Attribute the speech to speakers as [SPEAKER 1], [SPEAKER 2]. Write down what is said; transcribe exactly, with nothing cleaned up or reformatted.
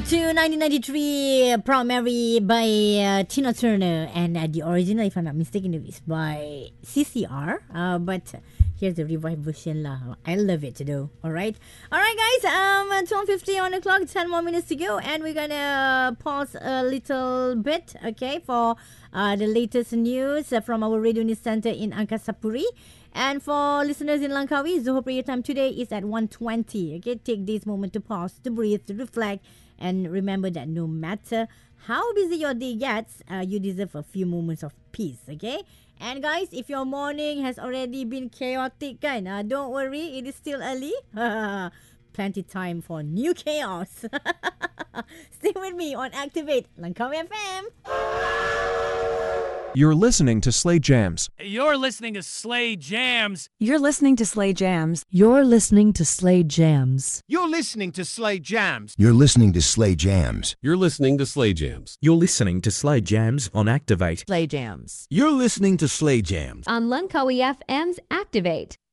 [SPEAKER 1] to nineteen ninety-three Proud Mary by uh, Tina Turner, and uh, the original, if I'm not mistaken, is by C C R, uh, but here's the revived version lah. I love it though. Alright, alright guys, um, twelve fifty on the clock, ten more minutes to go, and we're gonna pause a little bit, okay, for uh, the latest news uh, from our Radio News Center in Angkasa Puri. And for listeners in Langkawi, Zohor prayer time today is at one twenty. Okay, take this moment to pause, to breathe, to reflect, and remember that no matter how busy your day gets, uh, you deserve a few moments of peace. Okay, and guys, if your morning has already been chaotic, kan, uh, don't worry, it is still early. Plenty time for new chaos. Stay with me on Activate Langkawi F M.
[SPEAKER 2] You're listening to Slay Jams.
[SPEAKER 3] You're listening to Slay Jams.
[SPEAKER 4] You're listening to Slay Jams.
[SPEAKER 5] You're listening to Slay Jams.
[SPEAKER 6] You're listening to Slay Jams.
[SPEAKER 7] You're listening to Slay Jams.
[SPEAKER 8] You're listening to Slay Jams.
[SPEAKER 9] You're listening to Slay Jams on Activate.
[SPEAKER 5] Slay Jams.
[SPEAKER 10] You're listening to Slay Jams
[SPEAKER 11] on Langkawi F M's Activate.